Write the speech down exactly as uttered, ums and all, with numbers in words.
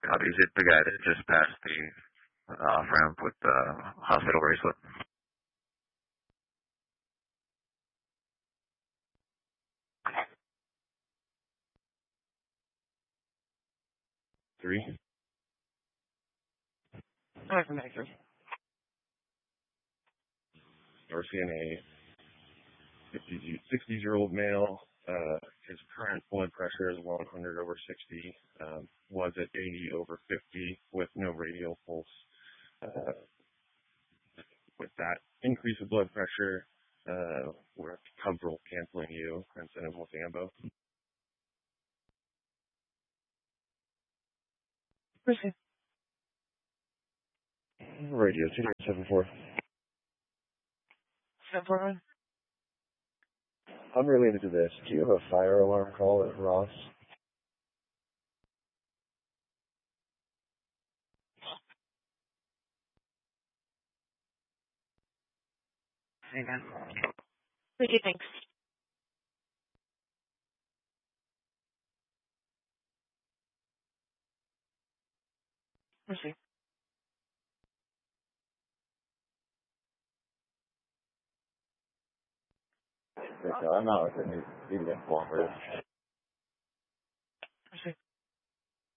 Copy. Is it the guy that just passed the uh, off ramp with the hospital bracelet? Three. Five from Hector. We're seeing a sixty-year-old male. Uh, his current blood pressure is one hundred over sixty. Um, was at eighty over fifty with no radial pulse. Uh, with that increase of blood pressure, uh, we're comfortable canceling you and sending him with ambo. Proceed. Radio two seven four. Seven four one. Unrelated to this, do you have a fire alarm call at Ross? Hang on. Okay, thanks. Proceed. No, I'm not with it. Need to get cooperative.